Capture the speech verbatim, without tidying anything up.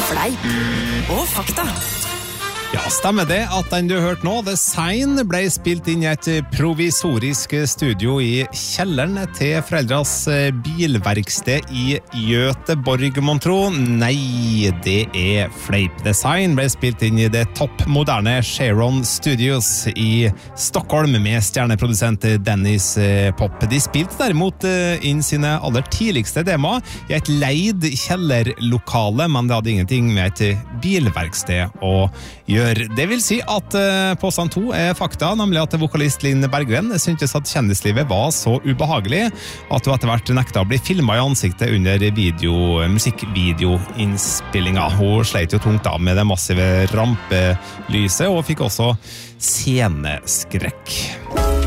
Fleip og fakta. Ja, stemmer det at den du hørte nå, The Sign, ble spilt inn i et provisorisk studio i kjelleren til foreldres bilverksted i Göteborg, Montro. Nei, det er fleip. The Sign ble spilt inn i det toppmoderne Sharon Studios i Stockholm med stjerneprodusent Dennis Pop. De spilte derimot inn sine aller tidligste demoer i et leid kjellerlokale, men det hadde ingenting med et bilverksted å gjøre. Det vil si at uh, påstand to er fakta, nemlig at vokalist Linn Berggren syntes at kjendislivet var så ubehagelig at hun etter hvert nekta å bli filmet i ansiktet under video, musikkvideoinnspillinga. Hun sleit jo tungt da med det massive rampelyset og fikk også sceneskrekk.